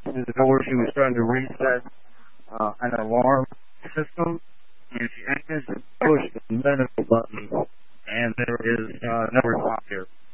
to the door. She was trying to reset an alarm system, and she accidentally pushed the medical button, and there is no response here.